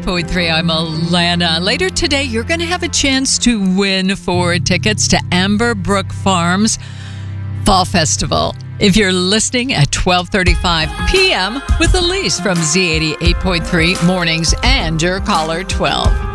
88.3. I'm Alana. Later today, you're going to have a chance to win 4 tickets to Amber Brook Farms Fall Festival. If you're listening at 12:35 p.m. with Elise from Z88.3 Mornings and your caller 12.